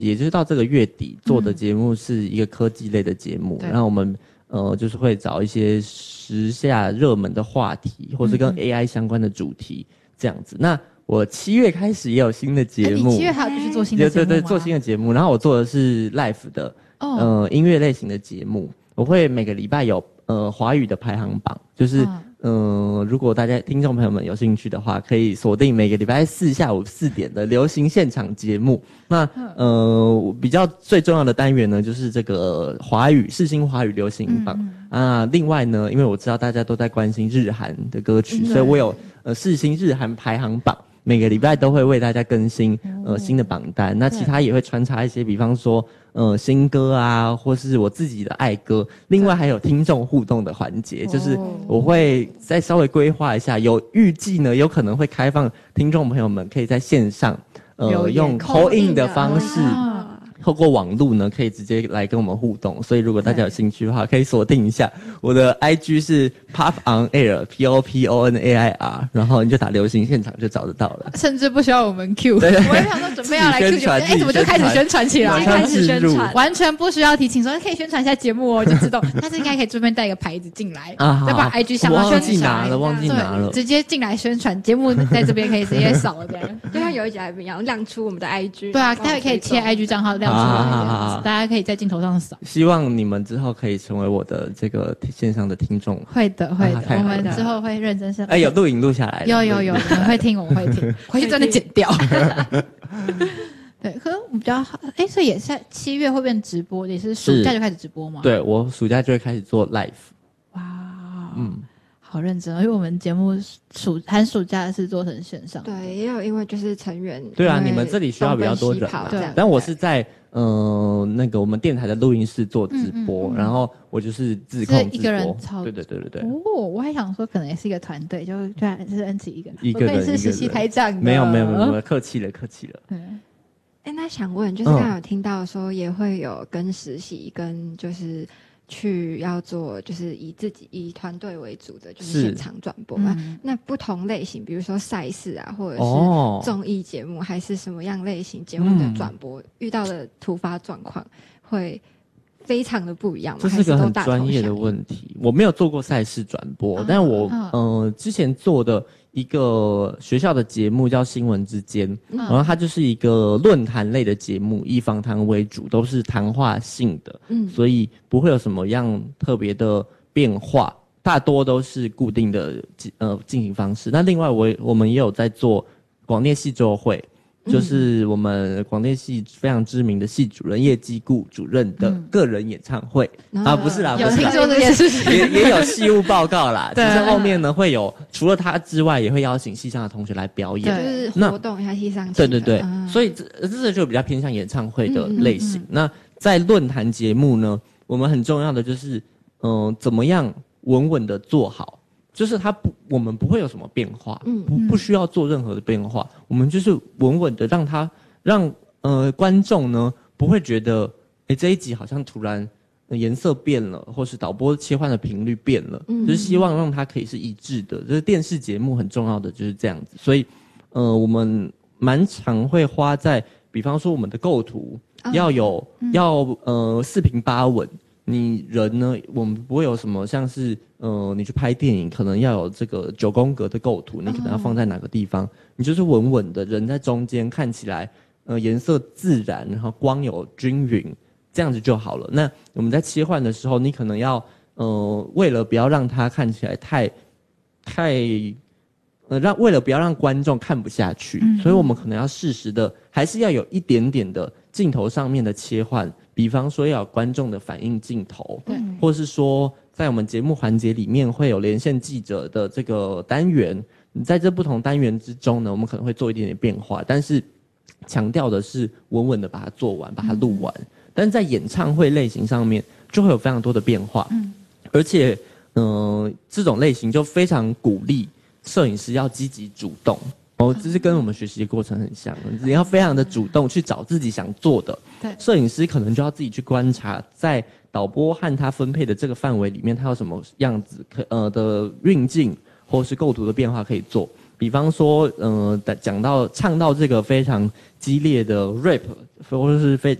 也就是到这个月底做的节目是一个科技类的节目，然后我们就是会找一些时下热门的话题，或是跟 AI 相关的主题这样子。那我7月开始也有新的节目， 你7月还要继续做新的节目吗？ 对，做新的节目。然后我做的是 live 的音乐类型的节目，我会每个礼拜有华语的排行榜，就是如果大家听众朋友们有兴趣的话，可以锁定每个礼拜4下午4点的流行现场节目。那比较最重要的单元呢，就是这个世新华语流行榜啊。另外呢，因为我知道大家都在关心日韩的歌曲，所以我有世新日韩排行榜。每个礼拜都会为大家更新新的榜单，那其他也会穿插一些，比方说新歌啊，或是我自己的爱歌。另外还有听众互动的环节，就是我会再稍微规划一下，有预计呢，有可能会开放听众朋友们可以在线上用 call in 的方式。透过网路呢，可以直接来跟我们互动，所以如果大家有兴趣的话，可以锁定一下我的 IG 是 Pop on Air POPONAIR， 然后你就打流行现场就找得到了， 甚至不需要我们 Q。我也想说准备要来 Q， 怎么就开始宣传起来？ 开始宣传， 完全不需要提醒说可以宣传一下节目哦，就知道。但是应该可以顺便带一个牌子进来，再把 IG 相关宣传。 忘记拿了， 直接进来宣传节目，在这边可以直接扫的， 就像有一集还不一样，亮出我们的 IG。 对啊，待会可以切 IG 账号亮。大家可以在镜头上扫。 希望你们之后可以成为我的这个线上的听众。 会的，我们之后会认真有录影录下来。 有，我们会听，回去真的剪掉。对，可是我比较好，所以也是7月会变直播，也是暑假就开始直播吗？ 对，我暑假就会开始做 live。 哇，好认真，因为我们节目寒暑假是做成线上。 对，也有因为就是成员。 对啊，你们这里需要比较多人嘛。但我是在那个我们电台的录音室做直播，然后我就是自控直播， 一个人操。 对。 我还想说可能也是一个团队，就对，是恩慈一个人。 一个人是实习台长的。 没有，客气了。 那想问，就是刚刚有听到说也会有跟实习跟就是去要做，就是以团队为主的，就是现场转播啊。那不同类型，比如说赛事啊，或者是综艺节目，还是什么样类型节目的转播，遇到的突发状况会非常的不一样吗？ 这是个很专业的问题。我没有做过赛事转播，但我之前做的一个学校的节目叫新闻之间，然后它就是一个论坛类的节目，以访谈为主，都是谈话性的，所以不会有什么样特别的变化，大多都是固定的进行方式。那另外我们也有在做广电系周会，就是我们广电系非常知名的系主任叶基固主任的个人演唱会不是啦， 有听说这件事情， 也有系务报告啦。只是后面呢会有除了他之外，也会邀请系上的同学来表演， 就是活动一下系上。 对，所以这就比较偏向演唱会的类型。那在论坛节目呢，我们很重要的就是怎么样稳稳的做好。就是我们不会有什么变化，不需要做任何的变化，我们就是稳稳的让观众呢不会觉得这一集好像突然颜色变了，或是导播切换的频率变了，就是希望让它可以是一致的。就是电视节目很重要的就是这样子，所以我们蛮常会花在，比方说我们的构图要四平八稳。你人呢？我们不会有什么像是你去拍电影，可能要有这个9宫格的构图，你可能要放在哪个地方？你就是稳稳的人在中间，看起来颜色自然，然后光有均匀，这样子就好了。那我们在切换的时候，你可能要为了不要让它看起来为了不要让观众看不下去，所以我们可能要适时的，还是要有一点点的镜头上面的切换。比方说要有观众的反应镜头，或是说在我们节目环节里面会有连线记者的这个单元，在这不同单元之中呢，我们可能会做一点点变化，但是强调的是稳稳的把它做完，把它录完。但是在演唱会类型上面就会有非常多的变化，而且这种类型就非常鼓励摄影师要积极主动。这是跟我们学习的过程很像，你要非常的主动去找自己想做的。对，摄影师可能就要自己去观察，在导播和他分配的这个范围里面，他有什么样子的运镜或是构图的变化可以做。 比方说，讲到唱到这个非常激烈的 rap，或者是